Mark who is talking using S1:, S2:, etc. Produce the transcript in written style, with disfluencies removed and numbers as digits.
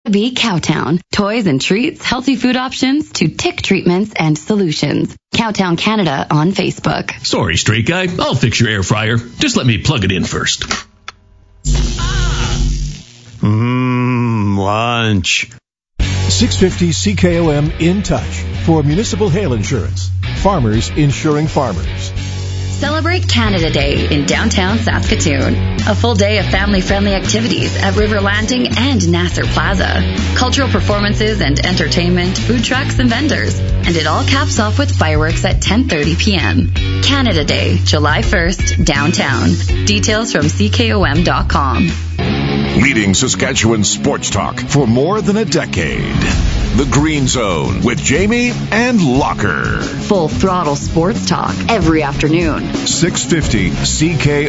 S1: Be Cowtown. Toys and treats, healthy food options to tick treatments and solutions. Cowtown Canada on Facebook.
S2: Sorry, straight guy. I'll fix your air fryer. Just let me plug it in first.
S3: Lunch.
S4: 650 CKOM In Touch for municipal hail insurance. Farmers insuring farmers.
S1: Celebrate Canada Day in downtown Saskatoon. A full day of family-friendly activities at River Landing and Nasser Plaza. Cultural performances and entertainment, food trucks and vendors. And it all caps off with fireworks at 10:30 p.m. Canada Day, July 1st, downtown. Details from CKOM.com.
S5: Leading Saskatchewan sports talk for more than a decade. The Green Zone with Jamie and Locker.
S1: Full throttle sports talk every afternoon.
S5: 650 CKOM.